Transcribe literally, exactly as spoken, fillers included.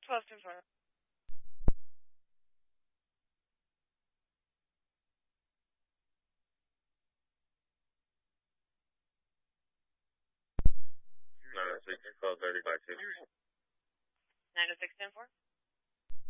twelve ten four. nine oh six, twelve thirty by two. nine oh six ten four.